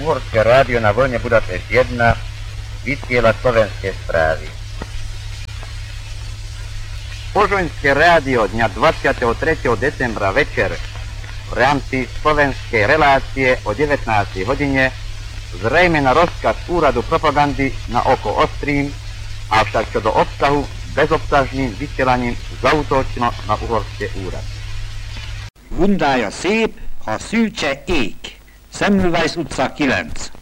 Uhorské rádio na vlne Budapešť 1 vysiela slovenské správy. Požoňské rádio dňa 23. decembra večer v rámci slovenskej relácie o 19. hodine zrejme na rozkaz úradu propagandy na oko ostrým, avšak čo do obsahu bezobsažným vysielaním zaútočilo na uhorské úrad. Bundája szép, a szűcse ég. Semmelweis utca 9.